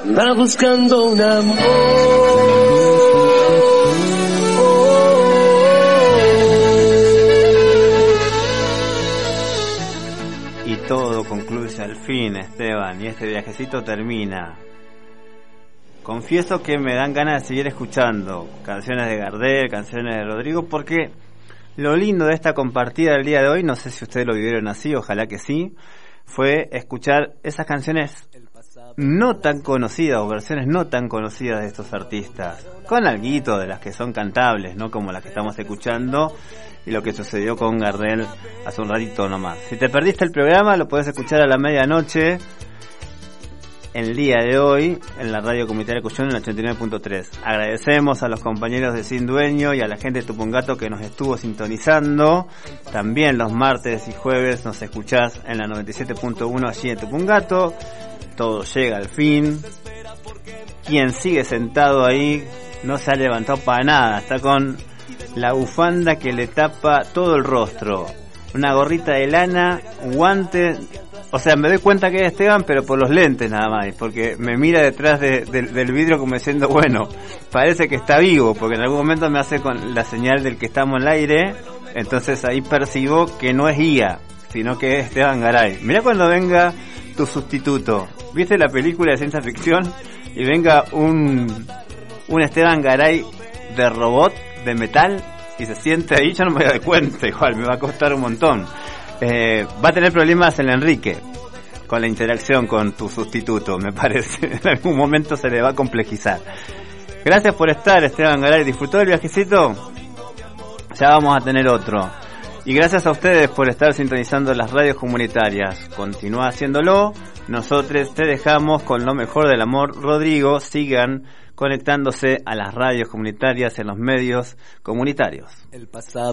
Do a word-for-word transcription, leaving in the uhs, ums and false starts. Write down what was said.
va buscando un amor. Y todo concluye al fin, Esteban, y este viajecito termina. Confieso que me dan ganas de seguir escuchando canciones de Gardel, canciones de Rodrigo, porque lo lindo de esta compartida del día de hoy, no sé si ustedes lo vivieron así, ojalá que sí, fue escuchar esas canciones no tan conocidas o versiones no tan conocidas de estos artistas, con alguito de las que son cantables, no como las que estamos escuchando y lo que sucedió con Gardel hace un ratito nomás. Si te perdiste el programa, lo podés escuchar a la medianoche el día de hoy en la radio comunitaria Cuyón en el ochenta y nueve punto tres. Agradecemos a los compañeros de Sin Dueño y a la gente de Tupungato que nos estuvo sintonizando. También los martes y jueves nos escuchás en la noventa y siete punto uno allí en Tupungato. Todo llega al fin. Quien sigue sentado ahí no se ha levantado para nada, está con la bufanda que le tapa todo el rostro, una gorrita de lana, guantes. O sea, me doy cuenta que es Esteban, pero por los lentes nada más, porque me mira detrás de, de, del vidrio como diciendo, bueno, parece que está vivo, porque en algún momento me hace con la señal del que estamos al aire, entonces ahí percibo que no es I A, sino que es Esteban Garay. Mirá cuando venga tu sustituto. ¿Viste la película de ciencia ficción? Y venga un, un Esteban Garay de robot, de metal, y se siente ahí, yo no me voy a dar cuenta, igual, me va a costar un montón. Eh, va a tener problemas el Enrique con la interacción con tu sustituto, me parece. En algún momento se le va a complejizar. Gracias por estar, Esteban Garay. ¿Disfrutó del viajecito? Ya vamos a tener otro. Y gracias a ustedes por estar sintonizando las radios comunitarias. Continúa haciéndolo. Nosotros te dejamos con lo mejor del amor. Rodrigo, sigan conectándose a las radios comunitarias en los medios comunitarios. El pasado.